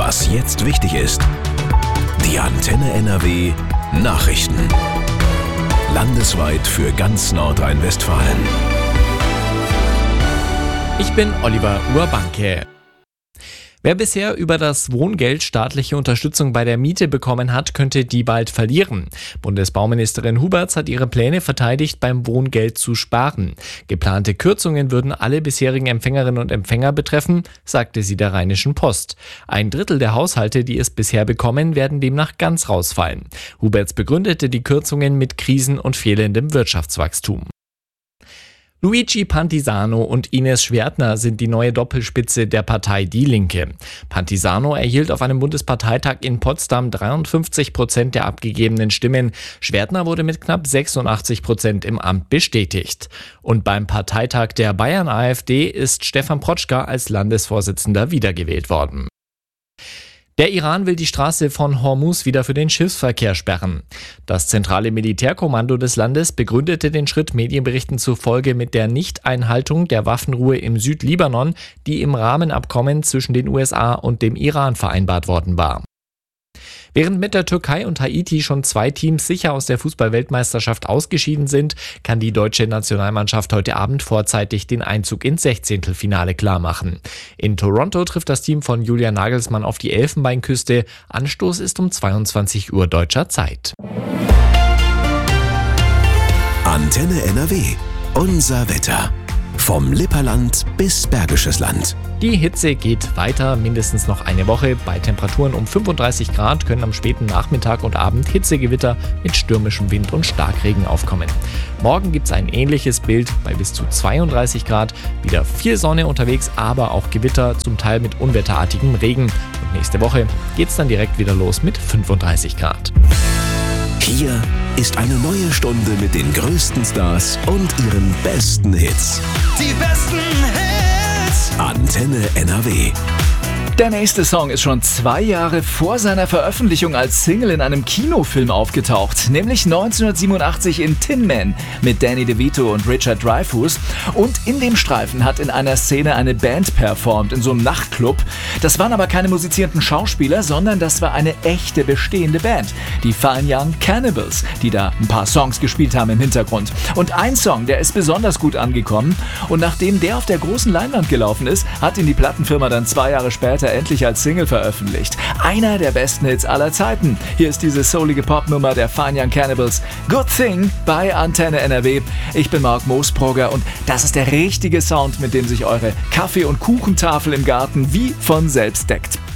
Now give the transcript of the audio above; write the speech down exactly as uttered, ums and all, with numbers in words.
Was jetzt wichtig ist. Die Antenne N R W Nachrichten. Landesweit für ganz Nordrhein-Westfalen. Ich bin Oliver Urbanke. Wer bisher über das Wohngeld staatliche Unterstützung bei der Miete bekommen hat, könnte die bald verlieren. Bundesbauministerin Huberts hat ihre Pläne verteidigt, beim Wohngeld zu sparen. Geplante Kürzungen würden alle bisherigen Empfängerinnen und Empfänger betreffen, sagte sie der Rheinischen Post. Ein Drittel der Haushalte, die es bisher bekommen, werden demnach ganz rausfallen. Huberts begründete die Kürzungen mit Krisen und fehlendem Wirtschaftswachstum. Luigi Pantisano und Ines Schwertner sind die neue Doppelspitze der Partei Die Linke. Pantisano erhielt auf einem Bundesparteitag in Potsdam dreiundfünfzig Prozent der abgegebenen Stimmen. Schwertner wurde mit knapp sechsundachtzig Prozent im Amt bestätigt. Und beim Parteitag der Bayern AfD ist Stefan Protschka als Landesvorsitzender wiedergewählt worden. Der Iran will die Straße von Hormuz wieder für den Schiffsverkehr sperren. Das zentrale Militärkommando des Landes begründete den Schritt Medienberichten zufolge mit der Nichteinhaltung der Waffenruhe im Südlibanon, die im Rahmenabkommen zwischen den U S A und dem Iran vereinbart worden war. Während mit der Türkei und Haiti schon zwei Teams sicher aus der Fußball-Weltmeisterschaft ausgeschieden sind, kann die deutsche Nationalmannschaft heute Abend vorzeitig den Einzug ins Sechzehntelfinale klarmachen. In Toronto trifft das Team von Julian Nagelsmann auf die Elfenbeinküste. Anstoß ist um zweiundzwanzig Uhr deutscher Zeit. Antenne N R W. Unser Wetter. Vom Lipperland bis Bergisches Land. Die Hitze geht weiter, mindestens noch eine Woche. Bei Temperaturen um fünfunddreißig Grad können am späten Nachmittag und Abend Hitzegewitter mit stürmischem Wind und Starkregen aufkommen. Morgen gibt es ein ähnliches Bild bei bis zu zweiunddreißig Grad. Wieder viel Sonne unterwegs, aber auch Gewitter, zum Teil mit unwetterartigem Regen. Und nächste Woche geht es dann direkt wieder los mit fünfunddreißig Grad. Hier ist eine neue Stunde mit den größten Stars und ihren besten Hits. Die besten Hits. Antenne N R W. Der nächste Song ist schon zwei Jahre vor seiner Veröffentlichung als Single in einem Kinofilm aufgetaucht, nämlich neunzehnhundertsiebenundachtzig in Tin Man mit Danny DeVito und Richard Dreyfuss. Und in dem Streifen hat in einer Szene eine Band performt, in so einem Nachtclub. Das waren aber keine musizierenden Schauspieler, sondern das war eine echte bestehende Band, die Fine Young Cannibals, die da ein paar Songs gespielt haben im Hintergrund. Und ein Song, der ist besonders gut angekommen. Und nachdem der auf der großen Leinwand gelaufen ist, hat ihn die Plattenfirma dann zwei Jahre später endlich als Single veröffentlicht. Einer der besten Hits aller Zeiten. Hier ist diese soulige Popnummer der Fine Young Cannibals. Good Thing bei Antenne N R W. Ich bin Marc Moosbrugger und das ist der richtige Sound, mit dem sich eure Kaffee- und Kuchentafel im Garten wie von selbst deckt.